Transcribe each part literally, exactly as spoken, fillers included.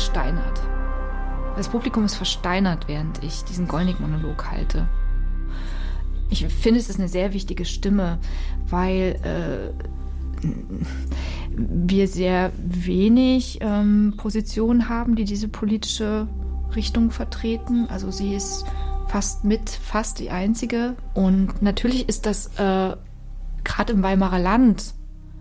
versteinert. Das Publikum ist versteinert, während ich diesen Gollnick-Monolog halte. Ich finde, es ist eine sehr wichtige Stimme, weil äh, wir sehr wenig ähm, Positionen haben, die diese politische Richtung vertreten. Also sie ist fast mit, fast die einzige. Und natürlich ist das äh, gerade im Weimarer Land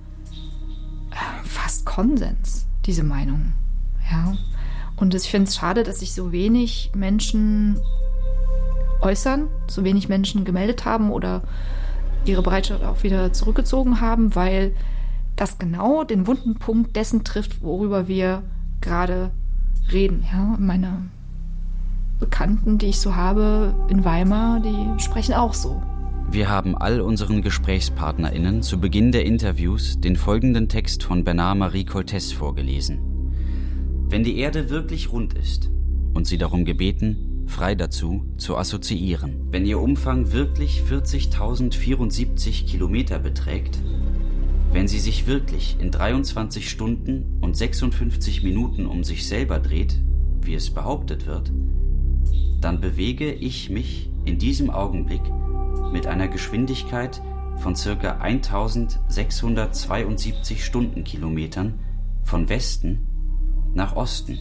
äh, fast Konsens, diese Meinung. Ja. Und ich finde es schade, dass sich so wenig Menschen äußern, so wenig Menschen gemeldet haben oder ihre Bereitschaft auch wieder zurückgezogen haben, weil das genau den wunden Punkt dessen trifft, worüber wir gerade reden. Ja, meine Bekannten, die ich so habe in Weimar, die sprechen auch so. Wir haben all unseren GesprächspartnerInnen zu Beginn der Interviews den folgenden Text von Bernard-Marie Coltès vorgelesen. Wenn die Erde wirklich rund ist und sie darum gebeten, frei dazu zu assoziieren. Wenn ihr Umfang wirklich vierzigtausendvierundsiebzig Kilometer beträgt, wenn sie sich wirklich in dreiundzwanzig Stunden und sechsundfünfzig Minuten um sich selber dreht, wie es behauptet wird, dann bewege ich mich in diesem Augenblick mit einer Geschwindigkeit von ca. eintausendsechshundertzweiundsiebzig Stundenkilometern von Westen nach Osten.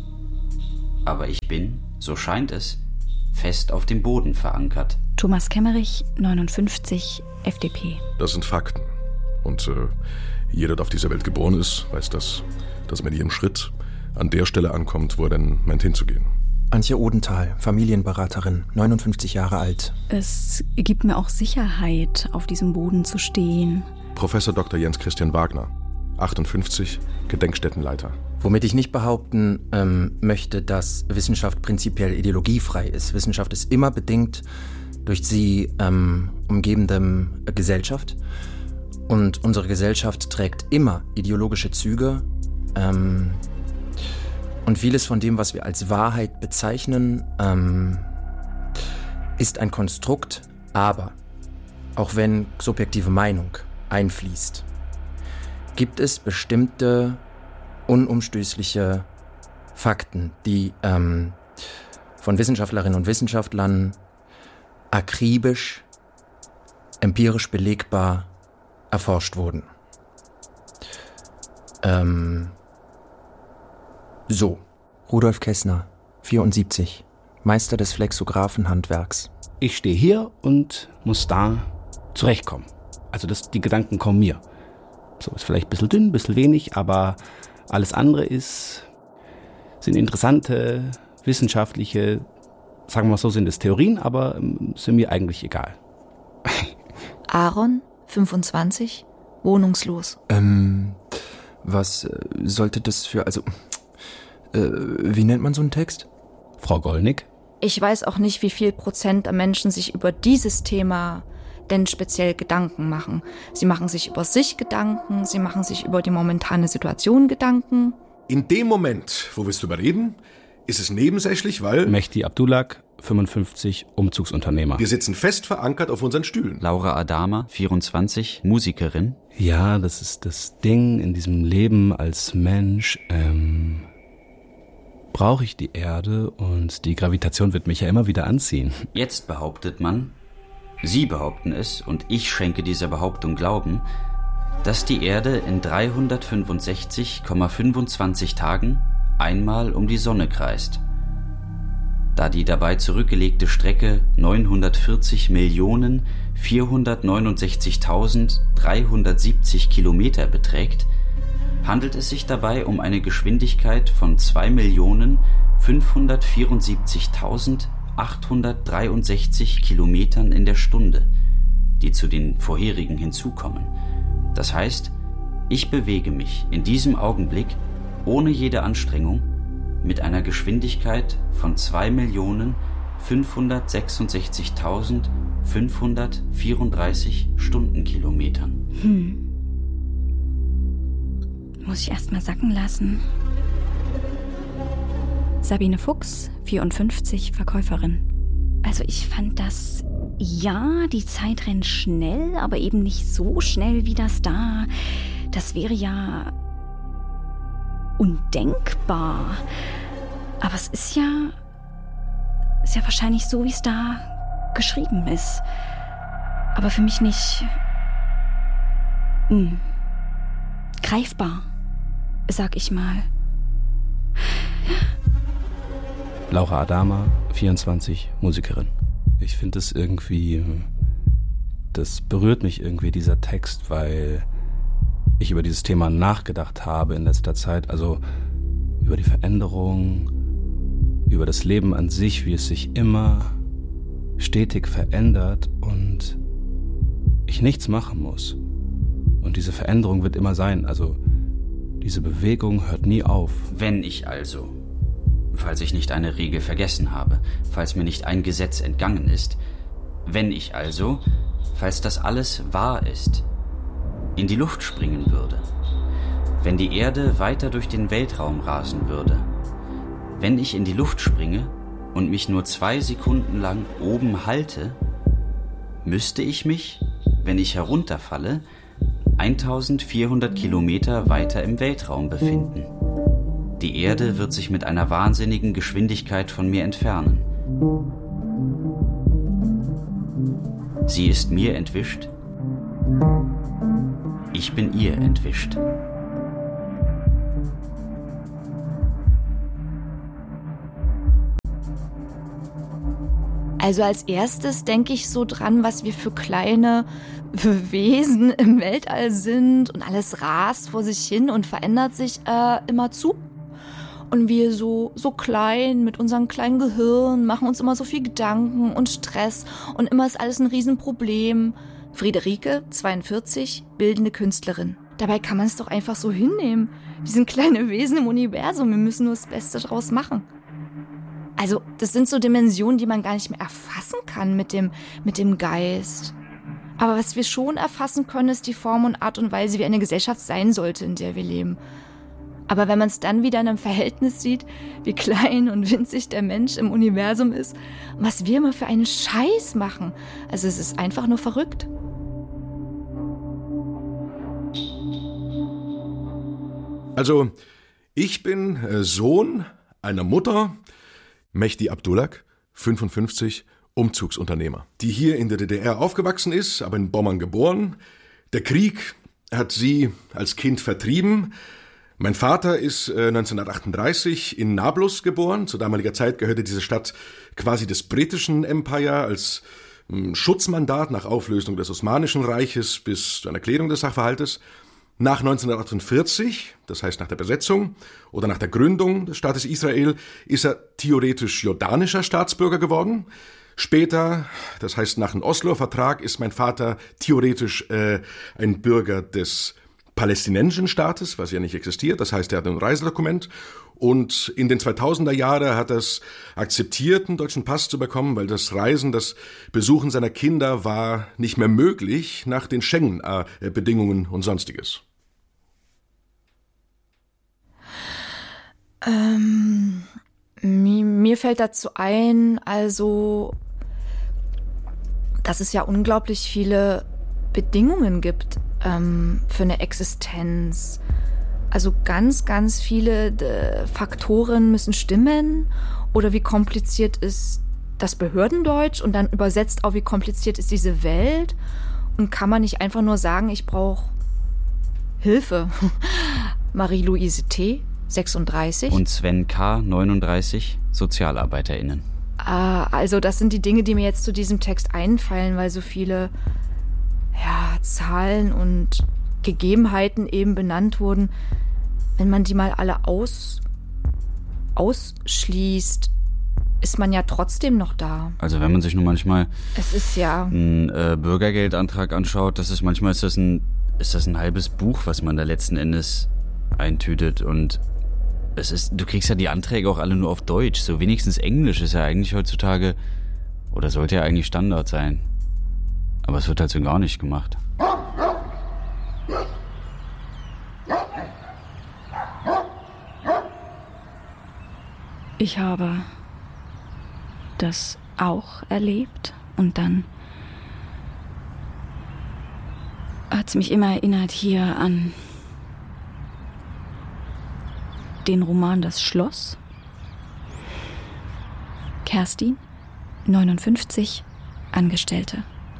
Aber ich bin, so scheint es, fest auf dem Boden verankert. Thomas Kemmerich, neunundfünfzig, F D P. Das sind Fakten. Und äh, jeder, der auf dieser Welt geboren ist, weiß das, dass man jeden Schritt an der Stelle ankommt, wo er denn meint hinzugehen. Antje Odenthal, Familienberaterin, neunundfünfzig Jahre alt. Es gibt mir auch Sicherheit, auf diesem Boden zu stehen. Professor Doktor Jens Christian Wagner, achtundfünfzig, Gedenkstättenleiter. Womit ich nicht behaupten ähm, möchte, dass Wissenschaft prinzipiell ideologiefrei ist. Wissenschaft ist immer bedingt durch sie ähm, umgebende Gesellschaft. Und unsere Gesellschaft trägt immer ideologische Züge. Ähm, und vieles von dem, was wir als Wahrheit bezeichnen, ähm, ist ein Konstrukt. Aber auch wenn subjektive Meinung einfließt, gibt es bestimmte unumstößliche Fakten, die ähm, von Wissenschaftlerinnen und Wissenschaftlern akribisch, empirisch belegbar erforscht wurden. Ähm, so, Rudolf Kessner, vierundsiebzig, Meister des Flexographenhandwerks. Ich stehe hier und muss da zurechtkommen. Also das, die Gedanken kommen mir. So, ist vielleicht ein bisschen dünn, ein bisschen wenig, aber alles andere ist, sind interessante, wissenschaftliche, sagen wir mal so, sind es Theorien, aber sind mir eigentlich egal. Aaron, fünfundzwanzig, wohnungslos. Ähm, was äh, sollte das für, also, äh, wie nennt man so einen Text? Frau Gollnick? Ich weiß auch nicht, wie viel Prozent der Menschen sich über dieses Thema denn speziell Gedanken machen. Sie machen sich über sich Gedanken, sie machen sich über die momentane Situation Gedanken. In dem Moment, wo wir es drüber reden, ist es nebensächlich, weil... Mehdi Abdullah, fünfundfünfzig, Umzugsunternehmer. Wir sitzen fest verankert auf unseren Stühlen. Laura Adama, vierundzwanzig, Musikerin. Ja, das ist das Ding in diesem Leben als Mensch. Ähm, brauche ich die Erde und die Gravitation wird mich ja immer wieder anziehen. Jetzt behauptet man, Sie behaupten es und ich schenke dieser Behauptung Glauben, dass die Erde in dreihundertfünfundsechzig Komma fünfundzwanzig Tagen einmal um die Sonne kreist. Da die dabei zurückgelegte Strecke neunhundertvierzig Millionen vierhundertneunundsechzigtausenddreihundertsiebzig Kilometer beträgt, handelt es sich dabei um eine Geschwindigkeit von zwei Millionen fünfhundertvierundsiebzigtausendachthundertdreiundsechzig Kilometern in der Stunde, die zu den vorherigen hinzukommen. Das heißt, ich bewege mich in diesem Augenblick ohne jede Anstrengung mit einer Geschwindigkeit von zwei Millionen fünfhundertsechsundsechzigtausendfünfhundertvierunddreißig Stundenkilometern. Hm. Muss ich erst mal sacken lassen. Sabine Fuchs, vierundfünfzig, Verkäuferin. Also ich fand das, ja, die Zeit rennt schnell, aber eben nicht so schnell wie das da. Das wäre ja undenkbar. Aber es ist ja, ist ja wahrscheinlich so, wie es da geschrieben ist. Aber für mich nicht mh, greifbar, sag ich mal. Laura Adama, vierundzwanzig, Musikerin. Ich finde es irgendwie, das berührt mich irgendwie, dieser Text, weil ich über dieses Thema nachgedacht habe in letzter Zeit. Also über die Veränderung, über das Leben an sich, wie es sich immer stetig verändert und ich nichts machen muss. Und diese Veränderung wird immer sein. Also diese Bewegung hört nie auf. Wenn ich also, falls ich nicht eine Regel vergessen habe, falls mir nicht ein Gesetz entgangen ist, wenn ich also, falls das alles wahr ist, in die Luft springen würde, wenn die Erde weiter durch den Weltraum rasen würde, wenn ich in die Luft springe und mich nur zwei Sekunden lang oben halte, müsste ich mich, wenn ich herunterfalle, eintausendvierhundert Kilometer weiter im Weltraum befinden. Die Erde wird sich mit einer wahnsinnigen Geschwindigkeit von mir entfernen. Sie ist mir entwischt. Ich bin ihr entwischt. Also als erstes denke ich so dran, was wir für kleine Wesen im Weltall sind und alles rast vor sich hin und verändert sich äh, immer zu. Und wir so, so klein mit unserem kleinen Gehirn machen uns immer so viel Gedanken und Stress und immer ist alles ein Riesenproblem. Friederike, zweiundvierzig, bildende Künstlerin. Dabei kann man es doch einfach so hinnehmen. Wir sind kleine Wesen im Universum, wir müssen nur das Beste draus machen. Also das sind so Dimensionen, die man gar nicht mehr erfassen kann mit dem, mit dem Geist. Aber was wir schon erfassen können, ist die Form und Art und Weise, wie eine Gesellschaft sein sollte, in der wir leben. Aber wenn man es dann wieder in einem Verhältnis sieht, wie klein und winzig der Mensch im Universum ist, und was wir immer für einen Scheiß machen, also es ist einfach nur verrückt. Also, ich bin äh, Sohn einer Mutter, Mehdi Abdulak, fünfundfünfzig, Umzugsunternehmer, die hier in der D D R aufgewachsen ist, aber in Bommern geboren. Der Krieg hat sie als Kind vertrieben. Mein Vater ist äh, neunzehnhundertachtunddreißig in Nablus geboren. Zu damaliger Zeit gehörte diese Stadt quasi des britischen Empire als ähm, Schutzmandat nach Auflösung des Osmanischen Reiches bis zu einer Klärung des Sachverhaltes. Nach neunzehnhundertachtundvierzig, das heißt nach der Besetzung oder nach der Gründung des Staates Israel, ist er theoretisch jordanischer Staatsbürger geworden. Später, das heißt nach dem Osloer Vertrag, ist mein Vater theoretisch äh, ein Bürger des palästinensischen Staates, was ja nicht existiert. Das heißt, er hat ein Reisedokument. Und in den zweitausender Jahren hat er es akzeptiert, einen deutschen Pass zu bekommen, weil das Reisen, das Besuchen seiner Kinder war nicht mehr möglich nach den Schengen-Bedingungen und Sonstiges. Ähm, mir, mir fällt dazu ein, also, dass es ja unglaublich viele Bedingungen gibt ähm, für eine Existenz. Also ganz, ganz viele äh, Faktoren müssen stimmen. Oder wie kompliziert ist das Behördendeutsch und dann übersetzt auch, wie kompliziert ist diese Welt. Und kann man nicht einfach nur sagen, ich brauche Hilfe. Marie-Louise T., sechsunddreißig. Und Sven K., neununddreißig, SozialarbeiterInnen. Ah, also das sind die Dinge, die mir jetzt zu diesem Text einfallen, weil so viele ja, Zahlen und Gegebenheiten eben benannt wurden. Wenn man die mal alle aus, ausschließt, ist man ja trotzdem noch da. Also wenn man sich nur manchmal es ist ja einen äh, Bürgergeldantrag anschaut, das ist manchmal ist das ein ist das ein halbes Buch, was man da letzten Endes eintütet. Und es ist, du kriegst ja die Anträge auch alle nur auf Deutsch. So wenigstens Englisch ist ja eigentlich heutzutage oder sollte ja eigentlich Standard sein. Aber es wird halt so gar nicht gemacht. Ich habe das auch erlebt und dann hat es mich immer erinnert hier an den Roman Das Schloss. Kerstin, neunundfünfzig, Angestellte.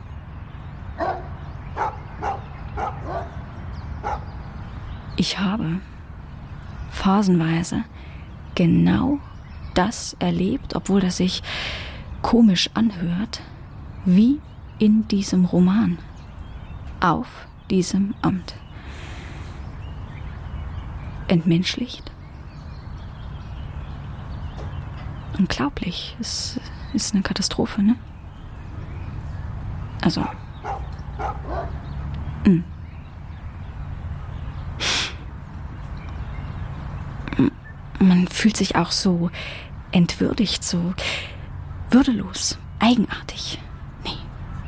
Ich habe phasenweise genau das erlebt, obwohl das sich komisch anhört, wie in diesem Roman, auf diesem Amt. Entmenschlicht. Unglaublich. Es ist eine Katastrophe, ne? Also. Mh. Man fühlt sich auch so entwürdigt, so würdelos, eigenartig. Nee.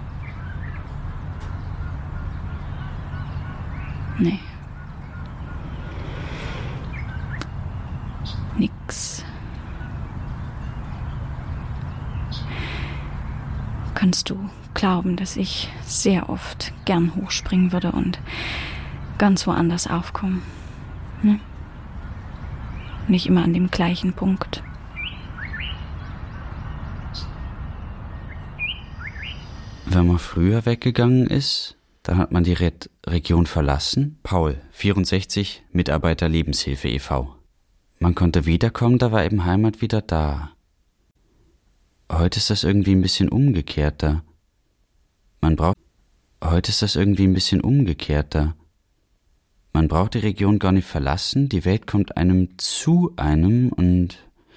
Nee. Nix. Kannst du glauben, dass ich sehr oft gern hochspringen würde und ganz woanders aufkommen? Ne? Nicht immer an dem gleichen Punkt. Wenn man früher weggegangen ist, dann hat man die Re- Region verlassen. Paul, vierundsechzig, Mitarbeiter Lebenshilfe e V Man konnte wiederkommen, da war eben Heimat wieder da. Heute ist das irgendwie ein bisschen umgekehrter. Man braucht... Heute ist das irgendwie ein bisschen umgekehrter. Man braucht die Region gar nicht verlassen, die Welt kommt einem zu einem und